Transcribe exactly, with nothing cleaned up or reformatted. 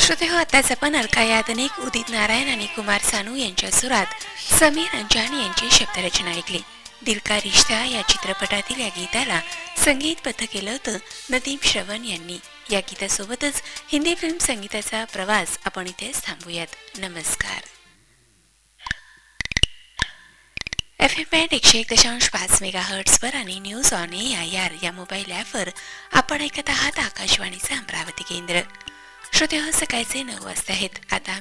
श्रोते हो, आताच आपण अलका याज्ञनिक, उदित नारायण आणि कुमार सानू यांच्या सुरात समीर अंजानी यांची शब्दरचना ऐकली. दिल का रिश्ता या चित्रपटातील या गीताला संगीतबद्ध केलं होतं नदीम श्रवण यांनी. या गीतासोबतच हिंदी फिल्म संगीताचा प्रवास आपण इथेच थांबूयात. नमस्कार. एफ एम बँड एकशे एक दशांश पाच मेगा हर्ट्सवर आणि news on A I R या मोबाईल ॲपवर आपण ऐकत आहात आकाशवाणीचं अमरावती केंद्र. श्रोते हो, सकाळचे नऊ वाजता आहेत. आता